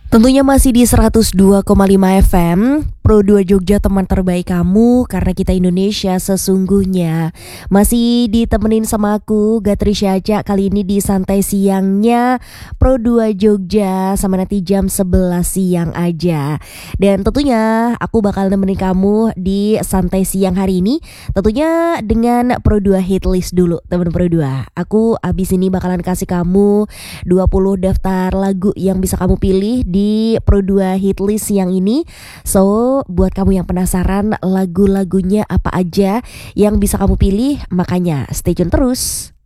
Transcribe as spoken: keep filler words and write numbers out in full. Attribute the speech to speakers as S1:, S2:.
S1: Tentunya masih di seratus dua koma lima F M Pro dua Jogja, teman terbaik kamu, karena kita Indonesia sesungguhnya. Masih ditemenin sama aku Gatri Syaca, kali ini di santai siangnya Pro dua Jogja, sama nanti jam sebelas siang aja. Dan tentunya aku bakal nemenin kamu di santai siang hari ini, tentunya dengan Pro dua hit list dulu teman Pro dua. Aku abis ini bakalan kasih kamu dua puluh daftar lagu yang bisa kamu pilih di Pro dua hit list siang ini. So buat kamu yang penasaran lagu-lagunya apa aja yang bisa kamu pilih, makanya stay tune terus.